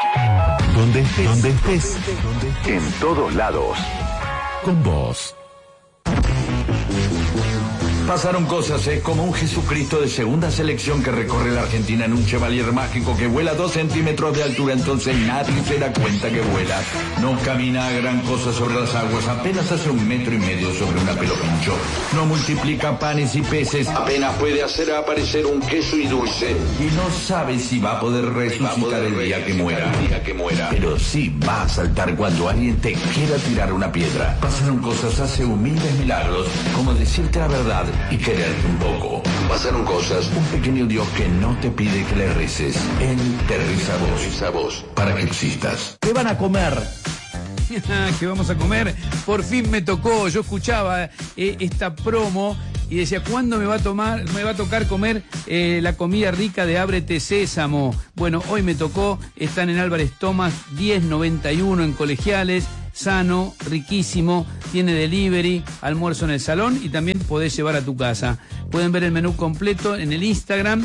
Donde estés, en todos lados. Con vos. Pasaron cosas, como un Jesucristo de segunda selección que recorre la Argentina en un Chevalier mágico que vuela 2 centímetros de altura, entonces nadie se da cuenta que vuela. No camina a gran cosa sobre las aguas, apenas hace 1,5 metros sobre una pelopincho. No multiplica panes y peces, apenas puede hacer aparecer un queso y dulce. Y no sabe si va a poder resucitar el día que muera. Pero sí va a saltar cuando alguien te quiera tirar una piedra. Pasaron cosas, hace humildes milagros, como decirte la verdad y quererte un poco. Pasaron cosas, un pequeño Dios que no te pide que le reces. Él te reza a vos, para que existas. ¿Qué van a comer? ¿Qué vamos a comer? Por fin me tocó. Yo escuchaba esta promo y decía, ¿cuándo me va a tocar comer la comida rica de Ábrete Sésamo? Bueno, hoy me tocó. Están en Álvarez Thomas 1091 en Colegiales. Sano, riquísimo, tiene delivery, almuerzo en el salón y también podés llevar a tu casa. Pueden ver el menú completo en el Instagram,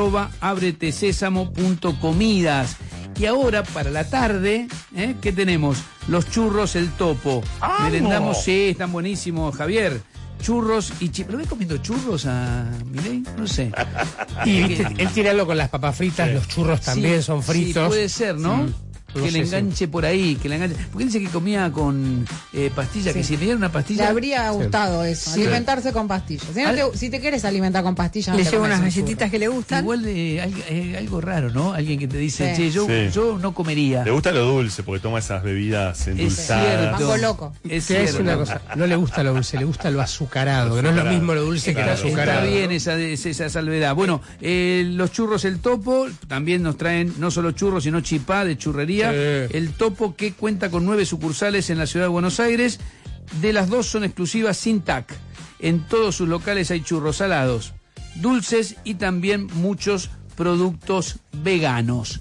@abretesesamo.comidas. Y ahora, para la tarde, ¿qué tenemos? Los churros El Topo. ¡Vamos! Merendamos, sí, están buenísimos, Javier. Churros y ¿lo ves comiendo churros a Milei? No sé. Y él tiene algo con las papas fritas, sí. Los churros también son fritos. Sí, puede ser, ¿no? No que le sé, enganche por ahí, que le enganche. Porque dice que comía con pastillas, que si me diera una pastilla. Le habría gustado eso, alimentarse con pastillas. Si te quieres alimentar con pastillas, le llevo unas galletitas que le gustan. Igual algo raro, ¿no? Alguien que te dice, che, yo no comería. Le gusta lo dulce, porque toma esas bebidas endulzadas. Mango loco. Es una cosa, no le gusta lo dulce, le gusta lo azucarado, que no es lo mismo lo dulce que lo azucarado. Está bien esa salvedad. Bueno, los churros El Topo también nos traen no solo churros, sino chipá de churrería. El Topo, que cuenta con 9 sucursales en la ciudad de Buenos Aires. De las 2 son exclusivas sin TAC. En todos sus locales hay churros salados, dulces y también muchos productos veganos.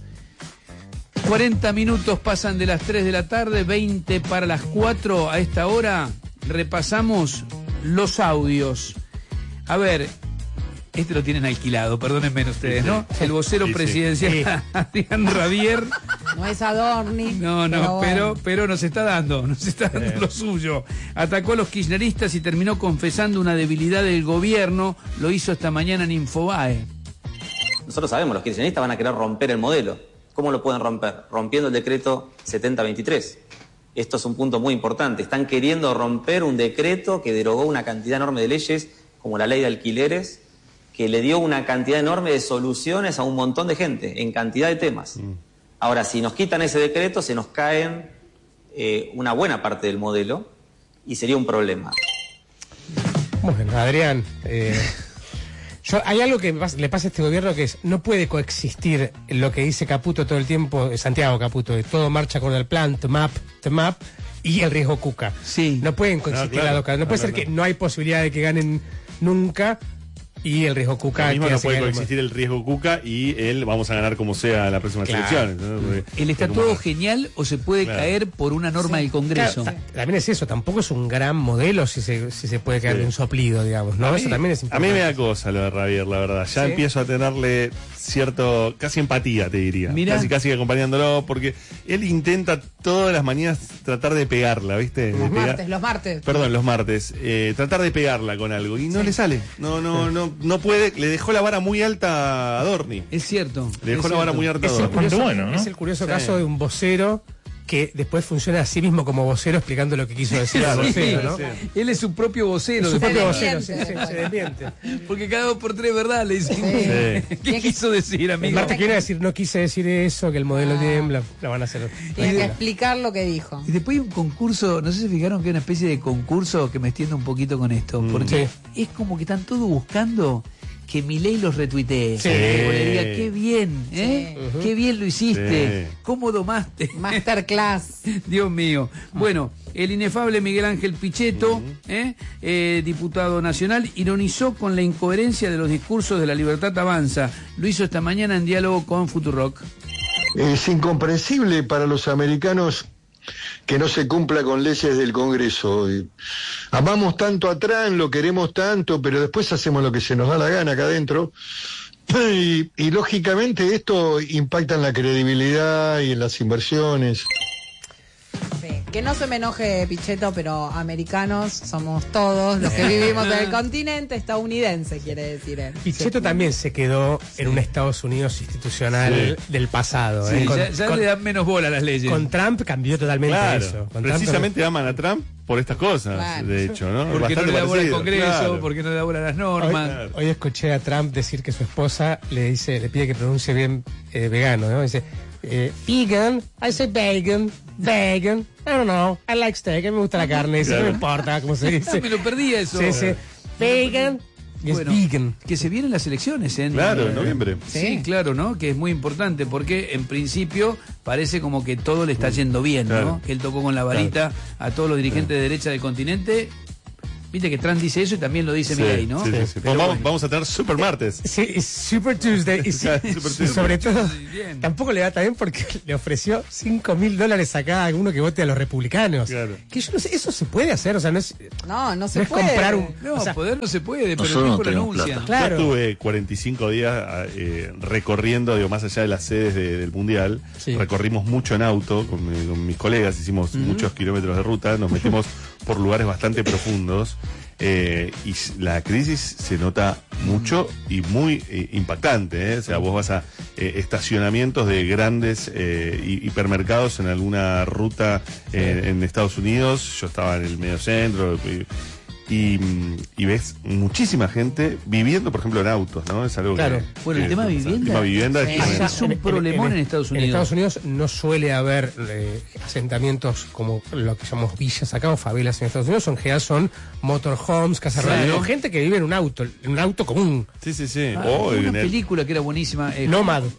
40 minutos pasan de las 3 de la tarde, 20 para las 4. A esta hora repasamos los audios. A ver, este lo tienen alquilado, perdónenme ustedes, ¿no? El vocero presidencial, Adrián Rabier. No es Adorni. No, pero nos está dando lo suyo. Atacó a los kirchneristas y terminó confesando una debilidad del gobierno. Lo hizo esta mañana en Infobae. Nosotros sabemos, los kirchneristas van a querer romper el modelo. ¿Cómo lo pueden romper? Rompiendo el decreto 7023. Esto es un punto muy importante. Están queriendo romper un decreto que derogó una cantidad enorme de leyes, como la ley de alquileres, que le dio una cantidad enorme de soluciones a un montón de gente, en cantidad de temas. Ahora, si nos quitan ese decreto, se nos caen una buena parte del modelo y sería un problema. Bueno, Adrián, hay algo que le pasa a este gobierno, que es, no puede coexistir lo que dice Caputo todo el tiempo, Santiago Caputo, de todo marcha con el plan, the map, y el riesgo Cuca. Sí. No pueden coexistir las dos cosas. No puede ser que no hay posibilidad de que ganen nunca y el riesgo Cuca. Lo mismo no puede coexistir el riesgo Cuca y él vamos a ganar como sea la próxima elección. ¿No? ¿El está todo genial o se puede caer por una norma del Congreso? También es eso, tampoco es un gran modelo si se puede caer de un soplido, digamos, ¿no? Eso también es importante. A mí me da cosa lo de Rabier, la verdad. Ya empiezo a tenerle casi empatía, te diría. Mirá. Casi acompañándolo, porque él intenta todas las mañanas tratar de pegarla, ¿viste? Los martes. Perdón, los martes. Tratar de pegarla con algo y no le sale. No puede, le dejó la vara muy alta a Adorni. Es cierto. Le dejó la vara muy alta a Adorni. Es el curioso caso de un vocero que después funciona a sí mismo como vocero explicando lo que quiso decir al vocero, ¿no? Él es su propio vocero. Se desmiente. Porque cada 2 por 3, ¿verdad? Le dicen, ¿qué quiso decir, amigo? Marta quiere decir, no quise decir eso, que el modelo tiembla, la van a hacer. Tiene que explicar lo que dijo. Y después hay un concurso, no sé si fijaron que hay una especie de concurso que me extiendo un poquito con esto, porque es como que están todos buscando que Milei los retuitee, que le diga, qué bien, qué bien lo hiciste, cómo domaste. Masterclass. Dios mío. Bueno, el inefable Miguel Ángel Pichetto, diputado nacional, ironizó con la incoherencia de los discursos de La Libertad Avanza. Lo hizo esta mañana en diálogo con Futurock. Es incomprensible para los americanos que no se cumpla con leyes del Congreso. Amamos tanto a Trump, lo queremos tanto, pero después hacemos lo que se nos da la gana acá adentro y lógicamente esto impacta en la credibilidad y en las inversiones. Sí. Que no se me enoje Pichetto, pero americanos somos todos los que vivimos en el continente estadounidense, quiere decir él. Pichetto también se quedó en un Estados Unidos institucional del pasado. Sí, ya le dan menos bola a las leyes. Con Trump cambió totalmente eso. Con precisamente Trump, aman a Trump por estas cosas, de hecho, ¿no? Porque no le da bola al Congreso, porque no le da bola a las normas. Hoy escuché a Trump decir que su esposa le pide que pronuncie bien vegano, ¿no? Dice, vegan, I say vegan, I don't know, I like steak, a mí me gusta la carne, eso no me importa cómo se dice. Me lo perdí eso. Sí. Vegan. Y bueno, es vegan. Que se vienen las elecciones en noviembre. Sí, claro, ¿no? Que es muy importante porque en principio parece como que todo le está yendo bien, ¿no? Que él tocó con la varita a todos los dirigentes de derecha del continente. Viste que Trump dice eso y también lo dice Milei, ¿no? Sí. Vamos a tener Super Martes. Sí, Super Tuesday. Y sobre todo, tampoco le va tan bien porque le ofreció $5,000 a cada uno que vote a los republicanos. Claro. Que yo no sé, eso se puede hacer, o sea, no se puede. Comprar poder no se puede, pero el tipo lo anuncia. Claro. Yo estuve 45 días recorriendo, más allá de las sedes del Mundial, recorrimos mucho en auto con mis colegas, hicimos muchos kilómetros de ruta, nos metimos por lugares bastante profundos y la crisis se nota mucho y muy impactante, o sea, vos vas a estacionamientos de grandes hipermercados en alguna ruta en Estados Unidos, yo estaba en el medio centro y ves muchísima gente viviendo, por ejemplo, en autos, ¿no? Es algo que... Bueno, el tema vivienda es un problemón en Estados Unidos. En Estados Unidos no suele haber asentamientos como lo que llamamos villas acá o favelas en Estados Unidos, en general son motorhomes, casas rurales, gente que vive en un auto común. Sí. Una película que era buenísima. Nomadland,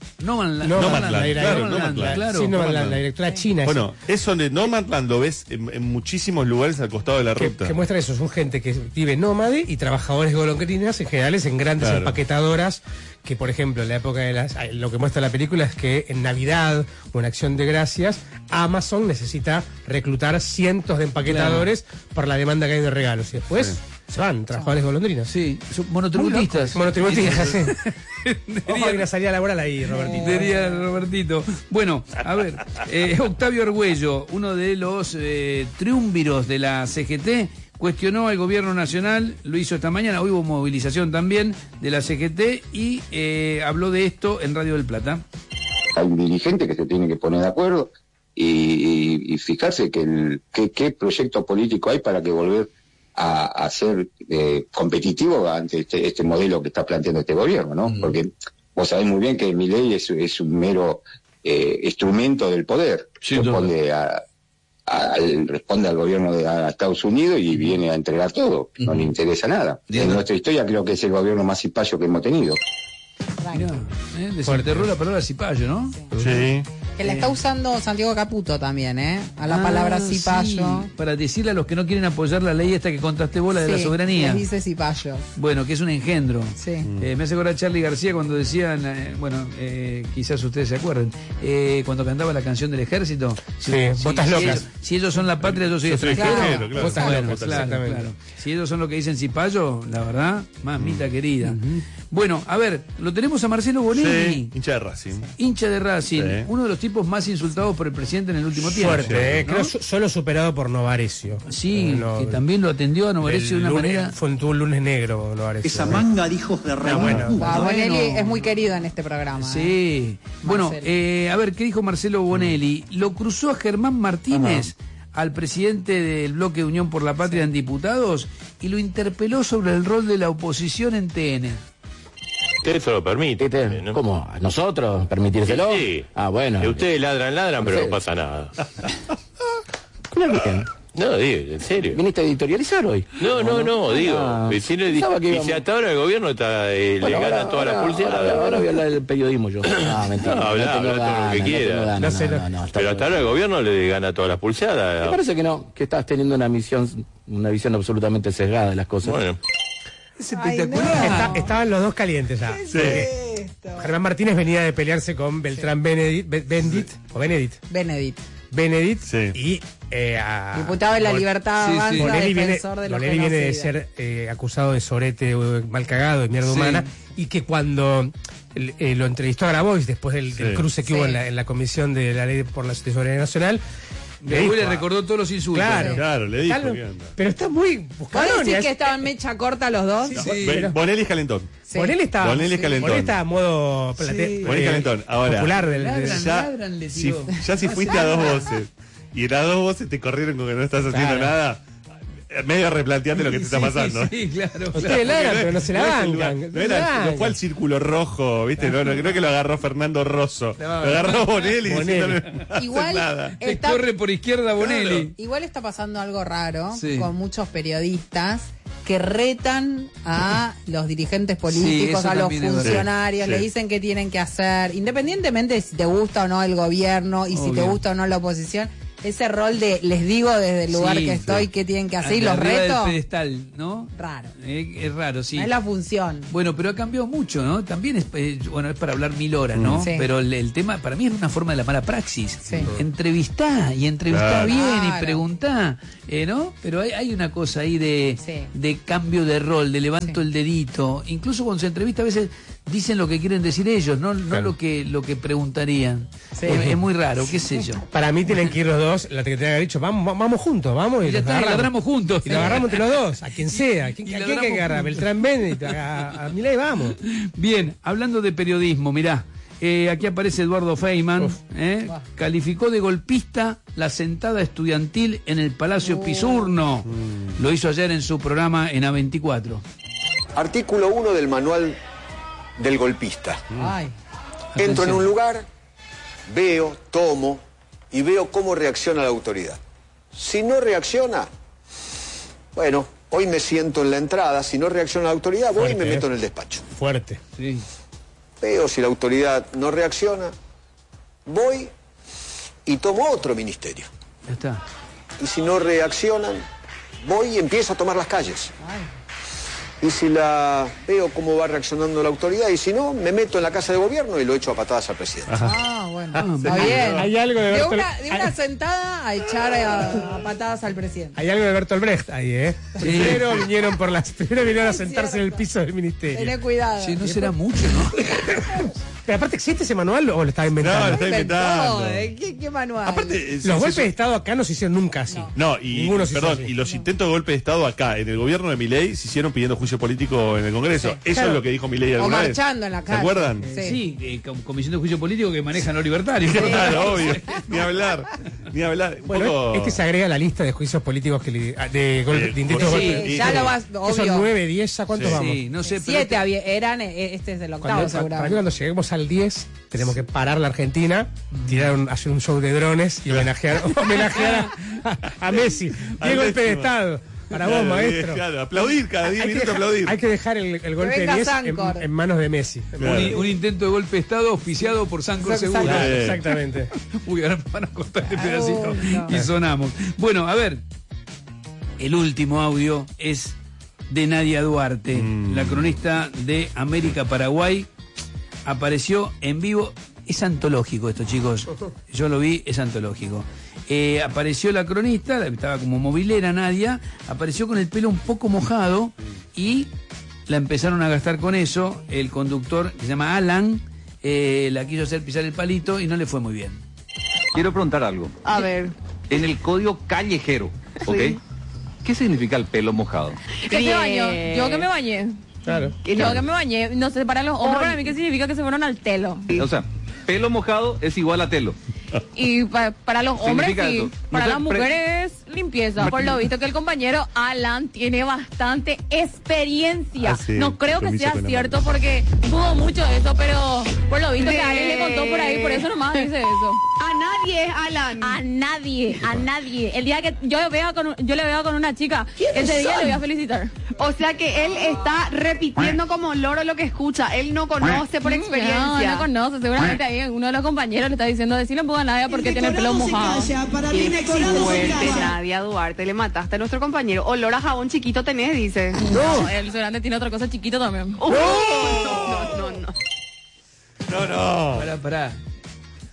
claro. Sí, Nomadland, la directora china. Bueno, eso de Nomadland lo ves en muchísimos lugares al costado de la ruta. Que muestra eso, son gente que vive nómade y trabajadores golondrinas en generales en grandes empaquetadoras que, por ejemplo, en la época de lo que muestra la película es que en Navidad o en Acción de Gracias Amazon necesita reclutar cientos de empaquetadores por la demanda que hay de regalos y después se van, trabajadores golondrinas. Sí, son monotributistas. Monotributistas, sí. Ojo, hay una salida laboral ahí, Robertito. Diría Robertito. Bueno, a ver, Octavio Argüello, uno de los triunviros de la CGT, cuestionó al gobierno nacional, lo hizo esta mañana, hoy hubo movilización también de la CGT y habló de esto en Radio del Plata. Hay un dirigente que se tiene que poner de acuerdo y fijarse qué proyecto político hay para que volver a ser competitivo ante este modelo que está planteando este gobierno, ¿no? Porque vos sabés muy bien que Milei es un mero instrumento del poder. Responde al gobierno de Estados Unidos y viene a entregar todo, no le interesa nada. En nuestra historia creo que es el gobierno más cipayo que hemos tenido. Desenterró la palabra cipayo, ¿no? Sí. Que la está usando Santiago Caputo también, a la palabra cipayo. Sí, para decirle a los que no quieren apoyar la ley esta que contaste vos, la de la soberanía. Les dice cipayo. Bueno, que es un engendro. Sí. Me hace acordar a Charly García cuando decían, quizás ustedes se acuerden, cuando cantaba la canción del ejército. botas locas. Si ellos son la patria, yo soy extranjero. Botas locas, claro. Si ellos son lo que dicen cipayo, la verdad, mamita querida. Bueno, a ver, lo tenemos a Marcelo Bonelli. Hincha de Racing. Hincha de Racing. Uno de los tipos más insultados por el presidente en el último tiempo. Fuerte, ¿no? Creo solo superado por Novarecio. Sí, que también lo atendió a Novarecio de una manera... Tuvo un lunes negro, Novarecio. Esa manga de hijos de rey. Bonelli es muy querido en este programa. Sí. Bueno, a ver, ¿qué dijo Marcelo Bonelli? Lo cruzó a Germán Martínez, al presidente del bloque de Unión por la Patria en diputados, y lo interpeló sobre el rol de la oposición en TN. Usted se lo permite. ¿No? ¿Cómo? ¿A nosotros? ¿Permitírselo? Sí. Ah, bueno. Ustedes ladran, pero no pasa nada. No, digo, en serio. ¿Viniste a editorializar hoy? No, digo. Si hasta ahora el gobierno le gana todas las pulseadas. Ahora voy a hablar del periodismo yo. Ah, mentira. Habla todo lo que quiera. Pero hasta ahora el gobierno le gana todas las pulseadas. Me parece que no, que estás teniendo una visión absolutamente sesgada de las cosas. Bueno. Es espectacular. Estaban los dos calientes ya. Sí. Germán Martínez venía de pelearse con Beltrán Benedit. Y diputado de la Libertad Avanza, defensor de los Bonelli viene de ser acusado de sorete mal cagado, de mierda humana, y que cuando lo entrevistó a Grabois después del cruce que hubo en la comisión de la ley por la soberanía nacional. Le recordó todos los insultos. Claro, le dijo. Pero está muy buscadón. ¿Puedes decir que estaban mecha corta los dos? Sí. Bonelli es calentón. Sí. Bonelli estaba a modo Bonelli calentón. Ahora, popular ya si fuiste a dos voces y las dos voces te corrieron con que no estás haciendo nada, medio replanteate lo que te está pasando. Sí, claro. Ustedes ladran, pero no se la bancan. No fue al círculo rojo, ¿viste? No, creo que lo agarró Fernando Rosso. Lo agarró Bonelli. Igual nada. Corre por izquierda Bonelli. Igual está pasando algo raro con muchos periodistas que retan a los dirigentes políticos, a los funcionarios, le dicen qué tienen que hacer, independientemente de si te gusta o no el gobierno y si te gusta o no la oposición. Ese rol de les digo desde el lugar que estoy qué tienen que hacer y los reto. Del pedestal, ¿no? Raro. Es raro, sí. No es la función. Bueno, pero ha cambiado mucho, ¿no? También es para hablar 1000 horas, ¿no? Sí. Pero el tema para mí es una forma de la mala praxis. Sí. Entrevistá bien y preguntá, ¿no? Pero hay una cosa ahí de cambio de rol, de levanto el dedito. Incluso cuando se entrevista a veces dicen lo que quieren decir ellos, no lo que preguntarían. Sí. Es muy raro, qué sé yo. Para mí tienen que ir los dos, la que te haya dicho, vamos juntos, vamos y los agarramos juntos. Y lo agarramos entre los dos, a quien sea. ¿A quién que agarra? Beltrán Benedito, a Milei, vamos. Bien, hablando de periodismo, mirá. Aquí aparece Eduardo Feynman, calificó de golpista la sentada estudiantil en el Palacio Pisurno. Lo hizo ayer en su programa en A24. Artículo 1 del manual del golpista. Entro en un lugar, veo, tomo y veo cómo reacciona la autoridad. Si no reacciona, bueno, hoy me siento en la entrada. Si no reacciona la autoridad, voy y me meto en el despacho. Fuerte. Sí. Veo si la autoridad no reacciona, voy y tomo otro ministerio. Ya está. Y si no reaccionan, voy y empiezo a tomar las calles. Y si la veo cómo va reaccionando la autoridad, y si no, me meto en la casa de gobierno y lo echo a patadas al presidente. Bueno, está bien. Hay algo de una sentada a echar a patadas al presidente. Hay algo de Bertolt Brecht ahí, Primero vinieron a sentarse en el piso del ministerio. Tené cuidado. Sí, no será mucho, ¿no? Pero aparte, ¿existe ese manual o lo estaba inventando? No, lo está inventando. ¿Qué manual? Aparte, los golpes de Estado acá no se hicieron nunca así. No, y los intentos de golpe de Estado acá, en el gobierno de Milei, se hicieron pidiendo juicio político en el Congreso. Eso es lo que dijo Milei alguna vez. O marchando en la calle. ¿Se acuerdan? Sí, comisión de juicio político que manejan los libertarios. Claro, obvio. Ni hablar. Bueno, se agrega a la lista de juicios políticos de intentos de golpe. Ya lo vas, obvio. Son 9, 10, ¿a cuántos vamos? Sí, no sé. 7 eran, este es el octavo, seguramente. Para mí, cuando lleguemos al 10, tenemos que parar la Argentina, hacer un show de drones y homenajear a Messi. ¡Qué golpe de Estado! Para vos, maestro. Claro, aplaudir cada 10 minutos, aplaudir. Hay que dejar el golpe de 10 en manos de Messi. Claro. Un intento de golpe de Estado auspiciado por Sancor Seguro. Exactamente. Uy, ahora van a cortar este pedacito y sonamos. Bueno, a ver, el último audio es de Nadia Duarte, la cronista de América Paraguay. Apareció en vivo. Es antológico esto, chicos. Yo lo vi, es antológico. Apareció la cronista, estaba como movilera Nadia, apareció con el pelo un poco mojado y la empezaron a gastar con eso. El conductor, que se llama Alan, la quiso hacer pisar el palito y no le fue muy bien. Quiero preguntar algo. A ver. En el código callejero, ¿ok? ¿Qué significa el pelo mojado? ¿Qué se bañó? Yo que me bañé. Claro. Yo que me bañé. No sé, para los hombres, para mí, ¿qué significa que se fueron al telo? O sea, pelo mojado es igual a telo. Y para los hombres sí, para las mujeres limpieza. Por lo visto que el compañero Alan tiene bastante experiencia. No creo que sea cierto porque dudo mucho de eso, pero por lo visto que alguien le contó por ahí, por eso nomás dice eso. A nadie, Alan. A nadie. El día que yo le veo con una chica, ese día le voy a felicitar. O sea que él está repitiendo como loro lo que escucha. Él no conoce por experiencia. No conoce. Seguramente ahí uno de los compañeros le está diciendo, decirle un poco a Nadia porque tiene el pelo mojado. Qué fuerte, Nadia Duarte. Le mataste a nuestro compañero. Olor a jabón chiquito tenés, dice. No, el grande tiene otra cosa chiquito también. No. Pará.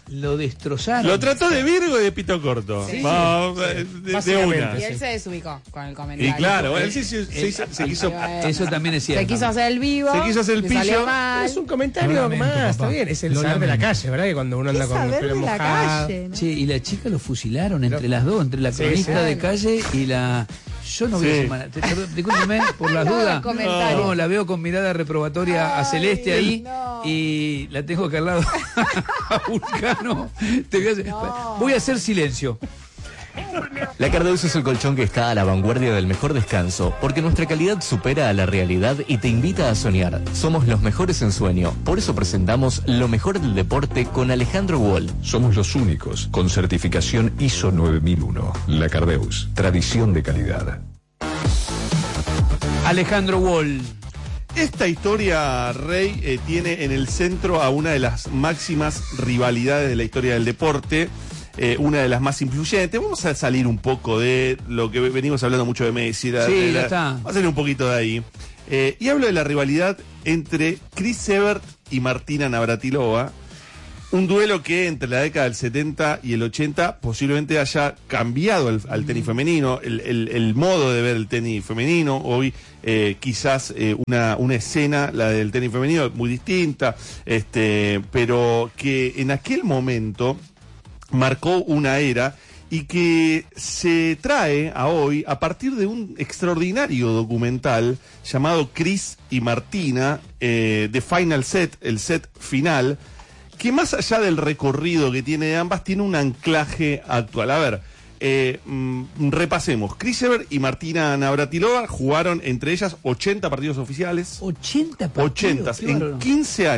Lo destrozaron. Lo trató de Virgo y de pito corto. Sí. De una. Y él se desubicó con el comentario. Y claro, él se quiso... Eso también es cierto. Se quiso hacer el vivo. Se quiso hacer el pillo. Es un comentario más, está bien. Es el saber de la calle, ¿verdad? Que cuando uno anda con el pelo mojado. Calle, ¿no? Che, y la chica lo fusilaron entre las dos, entre la cronista de calle y la... Yo no veo semana. Discúlpeme por las dudas. No, la veo con mirada reprobatoria a Celeste ahí y la tengo acá al lado a Vulcano. Voy a hacer silencio. La Cardeus es el colchón que está a la vanguardia del mejor descanso, porque nuestra calidad supera a la realidad y te invita a soñar. Somos los mejores en sueño, por eso presentamos lo mejor del deporte con Alejandro Wall. Somos los únicos con certificación ISO 9001. La Cardeus, tradición de calidad. Alejandro Wall. Esta historia, Rey, tiene en el centro a una de las máximas rivalidades de la historia del deporte. Una de las más influyentes. Vamos a salir un poco de lo que venimos hablando mucho de Messi. Ya está. Vamos a salir un poquito de ahí. Y hablo de la rivalidad entre Chris Evert y Martina Navratilova. Un duelo que entre la década del 70 y el 80 posiblemente haya cambiado al tenis femenino, el modo de ver el tenis femenino. Hoy quizás una escena, la del tenis femenino, muy distinta, pero que en aquel momento marcó una era y que se trae a hoy a partir de un extraordinario documental llamado Chris y Martina, The Final Set, el set final, que más allá del recorrido que tiene de ambas, tiene un anclaje actual. A ver, repasemos. Chris Evert y Martina Navratilova jugaron entre ellas 80 partidos oficiales. 80 partidos. 80 en 15 años.